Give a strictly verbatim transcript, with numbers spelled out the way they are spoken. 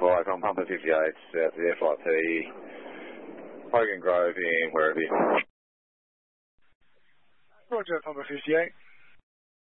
five from Pumper fifty-eight, south of the F I P, Hogan Grove in Werribee. Roger, Pumper fifty-eight.